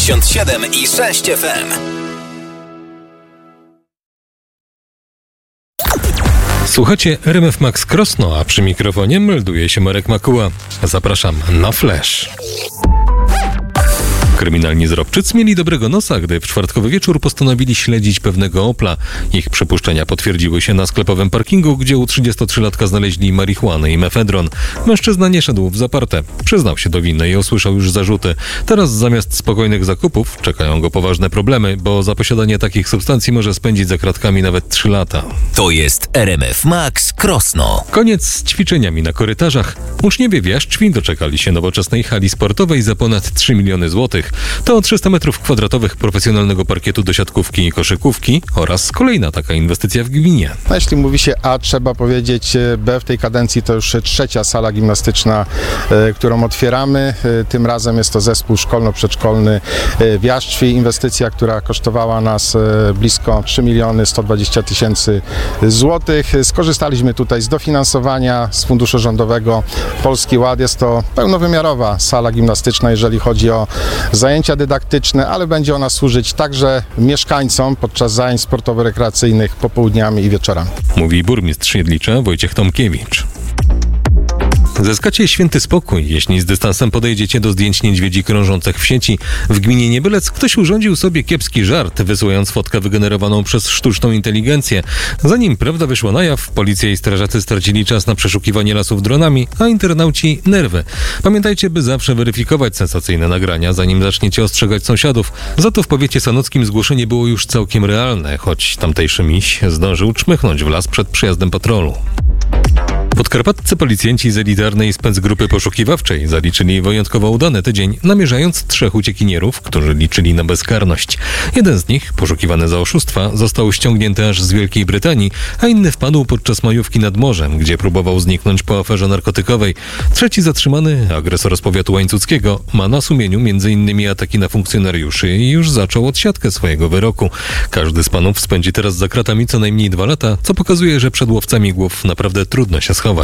97,6 FM. Słuchacie RMF Max Krosno, a przy mikrofonie melduje się Marek Makuła. Zapraszam na Flash. Kryminalni Zrobczyc mieli dobrego nosa, gdy w czwartkowy wieczór postanowili śledzić pewnego Opla. Ich przypuszczenia potwierdziły się na sklepowym parkingu, gdzie u 33-latka znaleźli marihuanę i mefedron. Mężczyzna nie szedł w zaparte. Przyznał się do winy i usłyszał już zarzuty. Teraz zamiast spokojnych zakupów czekają go poważne problemy, bo za posiadanie takich substancji może spędzić za kratkami nawet 3 lata. To jest RMF Max Krosno. Koniec z ćwiczeniami na korytarzach. Uczniowie w Jaszczwi doczekali się nowoczesnej hali sportowej za ponad 3 miliony złotych. To 300 metrów kwadratowych profesjonalnego parkietu do siatkówki i koszykówki oraz kolejna taka inwestycja w gminie. Jeśli mówi się A, trzeba powiedzieć B. W tej kadencji to już 3. sala gimnastyczna, którą otwieramy. Tym razem jest to zespół szkolno-przedszkolny w Jaszczwi. Inwestycja, która kosztowała nas blisko 3 miliony 120 tysięcy złotych. Skorzystaliśmy tutaj z dofinansowania z funduszu rządowego Polski Ład. Jest to pełnowymiarowa sala gimnastyczna, jeżeli chodzi o zajęcia dydaktyczne, ale będzie ona służyć także mieszkańcom podczas zajęć sportowo-rekreacyjnych popołudniami i wieczorami. Mówi burmistrz Jedlicza Wojciech Tomkiewicz. Zyskacie święty spokój, jeśli z dystansem podejdziecie do zdjęć niedźwiedzi krążących w sieci. W gminie Niebylec ktoś urządził sobie kiepski żart, wysyłając fotkę wygenerowaną przez sztuczną inteligencję. Zanim prawda wyszła na jaw, policja i strażacy stracili czas na przeszukiwanie lasów dronami, a internauci nerwy. Pamiętajcie, by zawsze weryfikować sensacyjne nagrania, zanim zaczniecie ostrzegać sąsiadów. Za to w powiecie sanockim zgłoszenie było już całkiem realne, choć tamtejszy miś zdążył czmychnąć w las przed przyjazdem patrolu. Podkarpaccy policjanci z elitarnej specgrupy poszukiwawczej zaliczyli wyjątkowo udany tydzień, namierzając 3 uciekinierów, którzy liczyli na bezkarność. Jeden z nich, poszukiwany za oszustwa, został ściągnięty aż z Wielkiej Brytanii, a inny wpadł podczas majówki nad morzem, gdzie próbował zniknąć po aferze narkotykowej. 3. zatrzymany, agresor z powiatu łańcuckiego, ma na sumieniu m.in. ataki na funkcjonariuszy i już zaczął odsiadkę swojego wyroku. Każdy z panów spędzi teraz za kratami co najmniej 2 lata, co pokazuje, że przed łowcami głów naprawdę trudno się schować.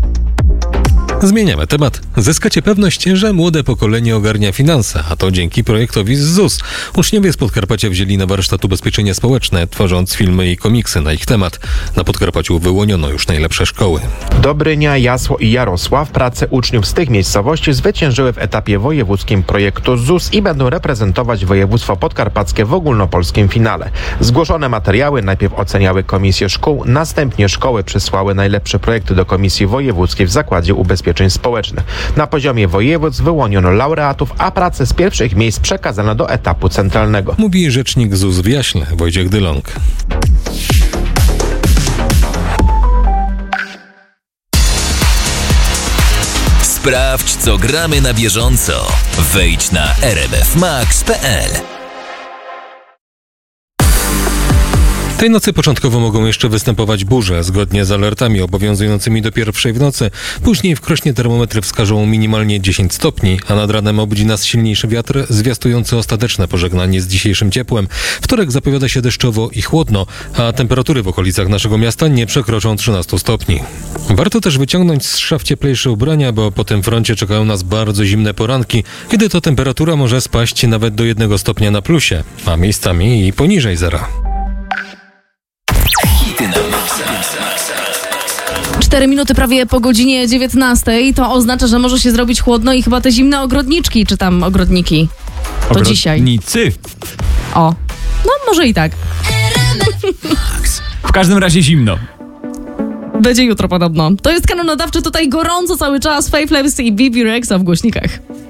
Zmieniamy temat. Zyskacie pewność, że młode pokolenie ogarnia finanse, a to dzięki projektowi z ZUS. Uczniowie z Podkarpacia wzięli na warsztat ubezpieczenia społeczne, tworząc filmy i komiksy na ich temat. Na Podkarpaciu wyłoniono już najlepsze szkoły. Dobrynia, Jasło i Jarosław prace uczniów z tych miejscowości zwyciężyły w etapie wojewódzkim projektu ZUS i będą reprezentować województwo podkarpackie w ogólnopolskim finale. Zgłoszone materiały najpierw oceniały komisje szkół, następnie szkoły przysłały najlepsze projekty do Komisji Wojewódzkiej w Zakładzie Ubezpieczeń Społecznych. Na poziomie województw wyłoniono laureatów, a prace z pierwszych miejsc przekazano do etapu centralnego. Mówi rzecznik ZUS w Jaśle, Wojciech Dylong. Sprawdź, co gramy na bieżąco. Wejdź na rmfmax.pl. Tej nocy początkowo mogą jeszcze występować burze, zgodnie z alertami obowiązującymi do 1:00 w nocy. Później w Krośnie termometry wskażą minimalnie 10 stopni, a nad ranem obudzi nas silniejszy wiatr, zwiastujący ostateczne pożegnanie z dzisiejszym ciepłem. Wtorek zapowiada się deszczowo i chłodno, a temperatury w okolicach naszego miasta nie przekroczą 13 stopni. Warto też wyciągnąć z szaf cieplejsze ubrania, bo po tym froncie czekają nas bardzo zimne poranki, kiedy to temperatura może spaść nawet do 1 stopnia na plusie, a miejscami i poniżej zera. 4 minuty prawie po godzinie 19. To oznacza, że może się zrobić chłodno i chyba te zimne ogrodniczki, czy tam ogrodniki. To dzisiaj. Ogrodnicy. O, no może i tak. W każdym razie zimno. Będzie jutro podobno. To jest Kanał Nadawczy, tutaj gorąco cały czas. Faithless i Bibi Rexha w głośnikach.